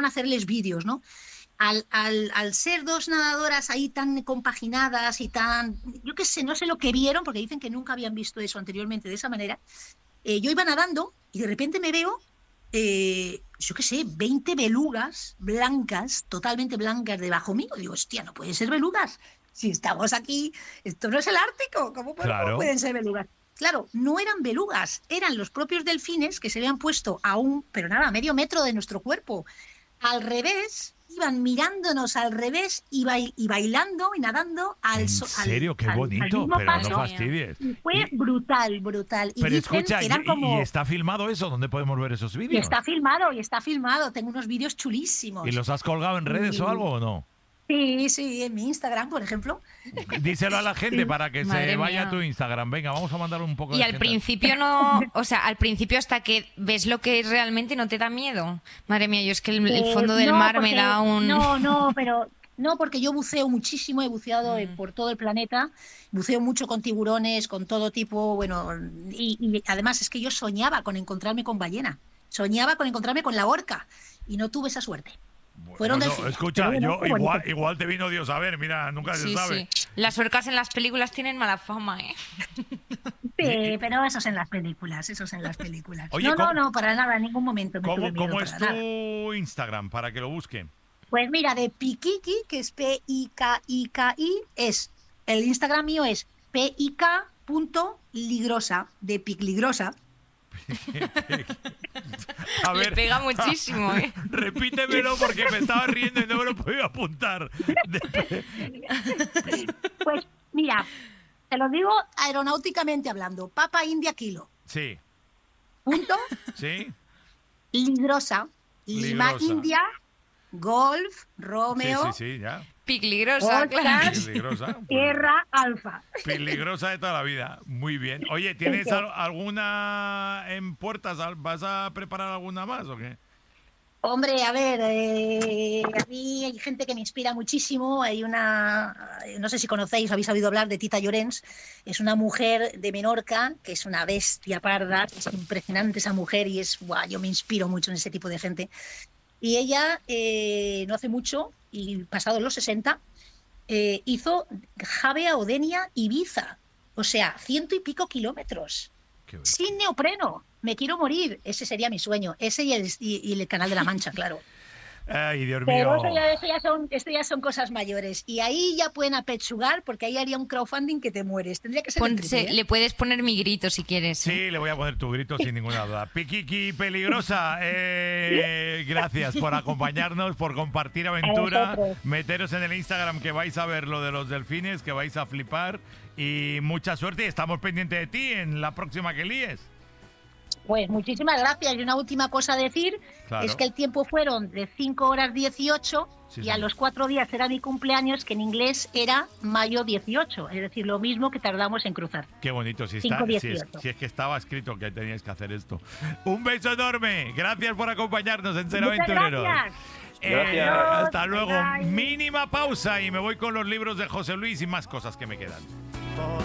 a hacerles vídeos, ¿no? Al ser dos nadadoras ahí tan compaginadas y tan, yo qué sé, no sé lo que vieron, porque dicen que nunca habían visto eso anteriormente de esa manera, yo iba nadando y de repente me veo, yo qué sé, 20 belugas blancas, totalmente blancas debajo mío. Digo, hostia, no pueden ser belugas. Si estamos aquí, esto no es el Ártico, ¿cómo Claro. pueden ser belugas? Claro, no eran belugas, eran los propios delfines que se habían puesto pero nada, a medio metro de nuestro cuerpo. Al revés, iban mirándonos al revés y bailando y nadando ¿En serio? Qué bonito, mismo pero paso. no fastidies. Y fue brutal, brutal. Y Pero dicen escucha, que eran ¿y como... está filmado eso? ¿Dónde podemos ver esos Y vídeos? está filmado. Tengo unos vídeos chulísimos. ¿Y los has colgado en redes o algo o no? Sí, sí, en mi Instagram, por ejemplo. Díselo a la gente para que Madre se vaya mía. a tu Instagram. Venga, vamos a mandar un poco Y de al gente. principio no, o sea, al principio hasta que ves lo que es realmente no te da miedo. Madre mía, yo es que el fondo del No, mar me porque- da un... No, pero... No, porque yo buceo muchísimo, he buceado por todo el planeta, buceo mucho con tiburones, con todo tipo, bueno, y además es que yo soñaba con encontrarme con ballena, soñaba con encontrarme con la orca, y no tuve esa suerte. Fueron Bueno, delfines. escucha, Pero bueno, yo qué bonito. igual te vino Dios a ver, mira, nunca se Sí, sabe. sí. Las orcas en las películas tienen mala fama, ¿eh? Sí, pero eso es en las películas, Oye, No, para nada, en ningún momento me tuve miedo ¿Cómo es para nada. tu Instagram para que lo busquen? Pues mira, de Pikiki, que es P-I-K-I-K-I, el Instagram mío es pik.ligrosa, de Picligrosa. A Le ver, pega muchísimo, ¿eh? repítemelo porque me estaba riendo y no me lo podía apuntar. Pues mira, te lo digo aeronáuticamente hablando, Papa India Kilo, Sí, punto, sí. Ligrosa, Lima Ligrosa. India, Golf, Sí, Romeo, sí, ya. Picligrosa, Oscar. claro. Peligrosa. pues, Tierra Alfa. Peligrosa de toda la vida. Muy bien. Oye, ¿tienes alguna en puertas? ¿Vas a preparar alguna más o qué? Hombre, a ver, a mí hay gente que me inspira muchísimo. Hay no sé si conocéis, habéis oído hablar de Tita Llorens. Es una mujer de Menorca que es una bestia parda. Es impresionante esa mujer y yo me inspiro mucho en ese tipo de gente. Y ella, no hace mucho, y pasado los 60, hizo Javea, Odenia, Ibiza. O sea, 100 y pico kilómetros. Qué bestia. Sin neopreno. Me quiero morir. Ese sería mi sueño. Ese y el Canal de la Mancha, claro. Ay, Dios Pero mío. esto ya son cosas mayores. Y ahí ya pueden apechugar porque ahí haría un crowdfunding que te mueres. Tendría que ser el triple, ¿eh? Le puedes poner mi grito si quieres. ¿eh? Sí, le voy a poner tu grito sin ninguna duda. Piquiqui Peligrosa, gracias por acompañarnos, por compartir aventura. vosotros. Meteros en el Instagram que vais a ver lo de los delfines, que vais a flipar. Y mucha suerte y estamos pendientes de ti en la próxima que líes. Pues muchísimas gracias. Y una última cosa a decir, Claro. es que el tiempo fueron de 5 horas 18 Sí, y a señor. los 4 días era mi cumpleaños, que en inglés era mayo 18, es decir, lo mismo que tardamos en cruzar. Qué bonito, si, 5:18. si es que estaba escrito que teníais que hacer esto. Un beso enorme, gracias por acompañarnos en Ser Muchas Aventureros. gracias. Gracias. Hasta luego. Bye. Mínima pausa y me voy con los libros de José Luis y más cosas que me quedan.